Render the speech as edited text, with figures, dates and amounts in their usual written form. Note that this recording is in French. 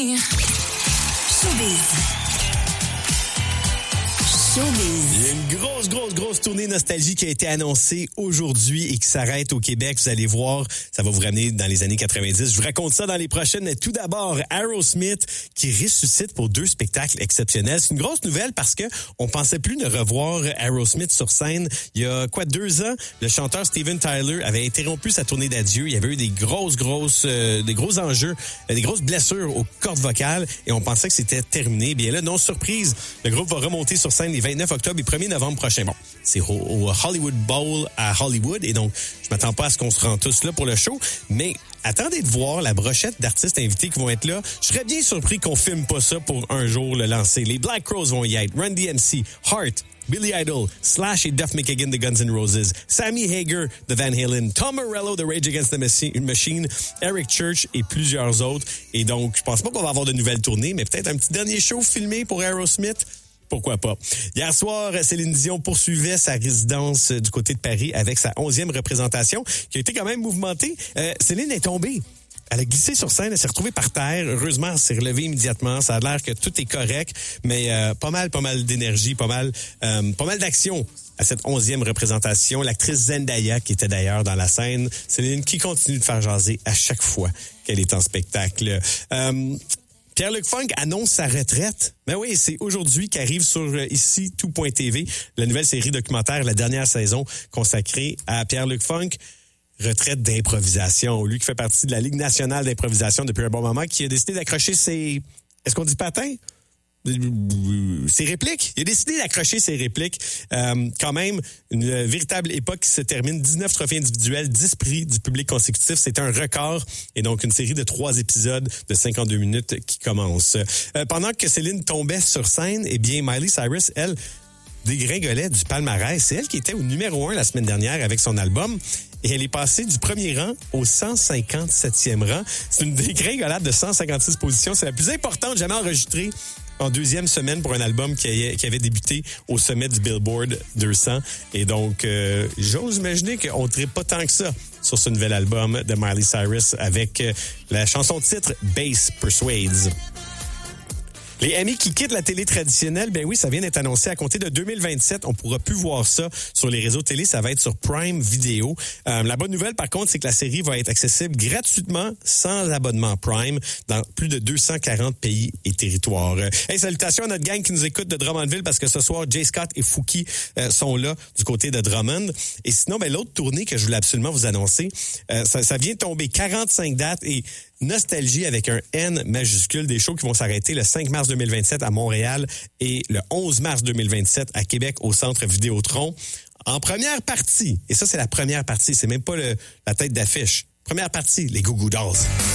me. Showbiz. Il y a une grosse tournée nostalgie qui a été annoncée aujourd'hui et qui s'arrête au Québec. Vous allez voir, ça va vous ramener dans les années 90. Je vous raconte ça dans les prochaines. Mais tout d'abord, Aerosmith qui ressuscite pour 2 spectacles exceptionnels. C'est une grosse nouvelle parce que on pensait plus de revoir Aerosmith sur scène. Il y a 2 ans, le chanteur Steven Tyler avait interrompu sa tournée d'adieu. Il y avait eu des gros enjeux, des grosses blessures aux cordes vocales et on pensait que c'était terminé. Bien là, non surprise, le groupe va remonter sur scène les 29 octobre et 1er novembre prochain. Bon, c'est au Hollywood Bowl à Hollywood et donc je m'attends pas à ce qu'on se rende tous là pour le show, mais attendez de voir la brochette d'artistes invités qui vont être là. Je serais bien surpris qu'on filme pas ça pour un jour le lancer. Les Black Crowes vont y être, Run DMC, Heart, Billy Idol, Slash et Duff McKagan de Guns N' Roses, Sammy Hagar de Van Halen, Tom Morello de Rage Against the Machine, Eric Church et plusieurs autres. Et donc, je pense pas qu'on va avoir de nouvelles tournées, mais peut-être un petit dernier show filmé pour Aerosmith. Pourquoi pas? Hier soir, Céline Dion poursuivait sa résidence du côté de Paris avec sa 11e représentation qui a été quand même mouvementée. Céline est tombée. Elle a glissé sur scène, elle s'est retrouvée par terre. Heureusement, elle s'est relevée immédiatement. Ça a l'air que tout est correct, mais pas mal d'énergie, pas mal d'action à cette 11e représentation. L'actrice Zendaya, qui était d'ailleurs dans la scène, Céline qui continue de faire jaser à chaque fois qu'elle est en spectacle. Pierre-Luc Funk annonce sa retraite. Ben oui, c'est aujourd'hui qu'arrive sur ici tout.tv la nouvelle série documentaire, la dernière saison consacrée à Pierre-Luc Funk. Retraite d'improvisation. Lui qui fait partie de la Ligue nationale d'improvisation depuis un bon moment, qui a décidé d'accrocher ses... Est-ce qu'on dit patins? Ses répliques. Il a décidé d'accrocher ses répliques. Quand même, une véritable époque qui se termine. 19 trophées individuels, 10 prix du public consécutif. C'est un record. Et donc, une série de 3 épisodes de 52 minutes qui commence. Pendant que Céline tombait sur scène, eh bien, Miley Cyrus, elle, dégringolait du palmarès. C'est elle qui était au numéro 1 la semaine dernière avec son album. Et elle est passée du premier rang au 157e rang. C'est une dégringolade de 156 positions. C'est la plus importante jamais enregistrée en 2e semaine pour un album qui avait débuté au sommet du Billboard 200. Et donc, j'ose imaginer qu'on ne tripe pas tant que ça sur ce nouvel album de Miley Cyrus avec la chanson titre Bass Persuades. Les Emmy qui quittent la télé traditionnelle, ben oui, ça vient d'être annoncé à compter de 2027. On pourra plus voir ça sur les réseaux télé. Ça va être sur Prime Video. La bonne nouvelle, par contre, c'est que la série va être accessible gratuitement, sans abonnement Prime, dans plus de 240 pays et territoires. Hey, salutations à notre gang qui nous écoute de Drummondville parce que ce soir, Jay Scott et Fouki sont là du côté de Drummond. Et sinon, ben l'autre tournée que je voulais absolument vous annoncer, ça vient de tomber 45 dates et nostalgie avec un N majuscule, des shows qui vont s'arrêter le 5 mars 2027 à Montréal et le 11 mars 2027 à Québec au Centre Vidéotron. En première partie, et ça c'est la première partie, c'est même pas la tête d'affiche. Première partie, les Goo Goo Dolls.